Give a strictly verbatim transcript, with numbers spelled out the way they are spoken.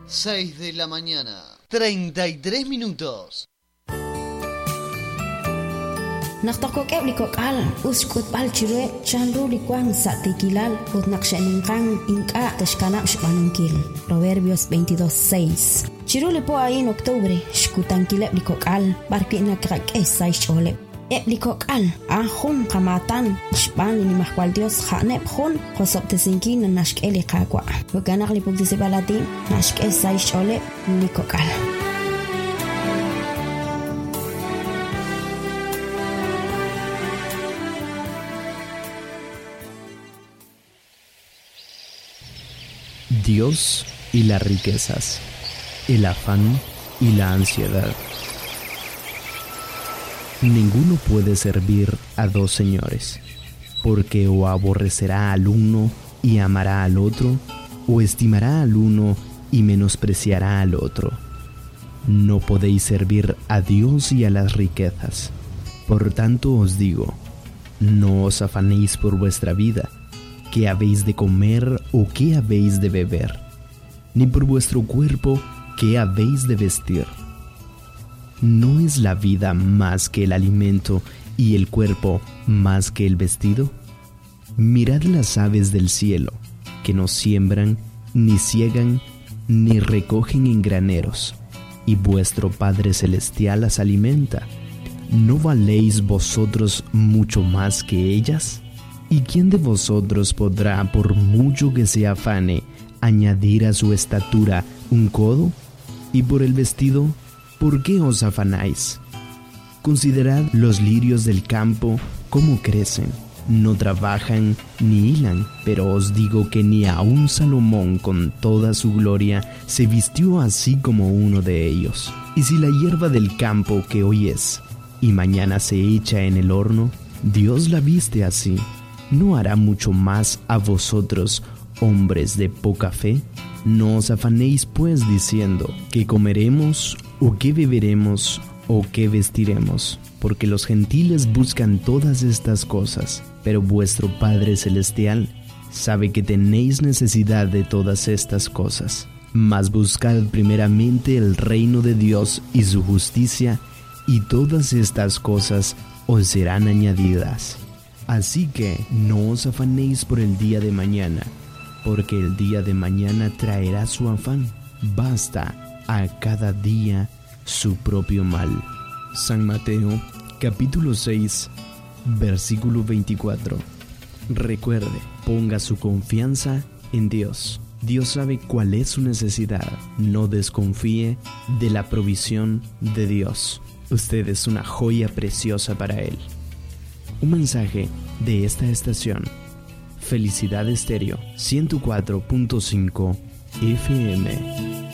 seis de la mañana, treinta y tres minutos. Naktakok likok al uskut pal chirue chandu likuan sa tikilal ut naksheningkang inka tashkana shbanungkil. Proverbios veintidós seis. Chiru lipo ahí en octubre shkutankile likok al barki nakrak esai chole. E likok al ahum kamatan shban ni mahwal Dios khanep khun khosop tesinki na nashkeli qaqwa. Bukanak lipok disibalati nashk esai chole likok al. Dios y las riquezas, el afán y la ansiedad. Ninguno puede servir a dos señores, porque o aborrecerá al uno y amará al otro, o estimará al uno y menospreciará al otro. No podéis servir a Dios y a las riquezas. Por tanto os digo, no os afanéis por vuestra vida, qué habéis de comer o qué habéis de beber, ni por vuestro cuerpo qué habéis de vestir. ¿No es la vida más que el alimento y el cuerpo más que el vestido? Mirad las aves del cielo, que no siembran, ni siegan, ni recogen en graneros, y vuestro Padre Celestial las alimenta. ¿No valéis vosotros mucho más que ellas? ¿Y quién de vosotros podrá, por mucho que se afane, añadir a su estatura un codo? Y por el vestido, ¿por qué os afanáis? Considerad los lirios del campo, cómo crecen. No trabajan ni hilan, pero os digo que ni aun Salomón con toda su gloria se vistió así como uno de ellos. Y si la hierba del campo que hoy es, y mañana se echa en el horno, Dios la viste así, ¿no hará mucho más a vosotros, hombres de poca fe? No os afanéis pues diciendo, ¿qué comeremos, o qué beberemos, o qué vestiremos? Porque los gentiles buscan todas estas cosas, pero vuestro Padre Celestial sabe que tenéis necesidad de todas estas cosas. Mas buscad primeramente el reino de Dios y su justicia, y todas estas cosas os serán añadidas. Así que no os afanéis por el día de mañana, porque el día de mañana traerá su afán. Basta a cada día su propio mal. San Mateo, capítulo seis, versículo veinticuatro. Recuerde, ponga su confianza en Dios. Dios sabe cuál es su necesidad. No desconfíe de la provisión de Dios. Usted es una joya preciosa para Él. Un mensaje de esta estación, Felicidad Estéreo ciento cuatro punto cinco F M.